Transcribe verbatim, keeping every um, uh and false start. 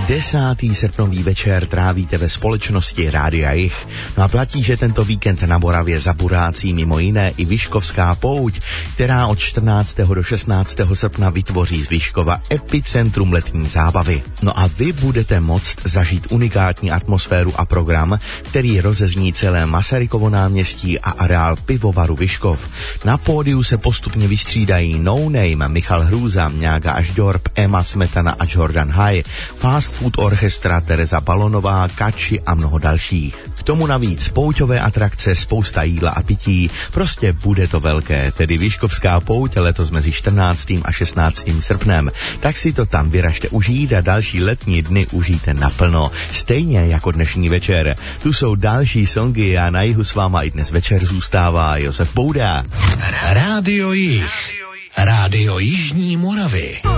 Desátý srpnový večer trávíte ve společnosti Rádia Jich. No a platí, že tento víkend na Moravě zaburácí mimo jiné i Vyškovská pouť, která od čtrnáctého do šestnáctého srpna vytvoří z Vyškova epicentrum letní zábavy. No a vy budete moct zažít unikátní atmosféru a program, který rozezní celé Masarykovo náměstí a areál pivovaru Vyškov. Na pódiu se postupně vystřídají No Name, Michal Hrůza, Mňága až Dorp, Emma Smetana a Jordan High, Fast Food Orchestra, Tereza Balonová, Kači a mnoho dalších. K tomu navíc pouťové atrakce, spousta jídla a pití. Prostě bude to velké, tedy Vyškovská pouť letos mezi čtrnáctým a šestnáctým srpnem. Tak si to tam vyražte užít a další letní dny užijte naplno. Stejně jako dnešní večer. Tu jsou další songy a na jihu s váma i dnes večer zůstává Josef Bouda. Rádio Jih. Rádio Jižní Moravy.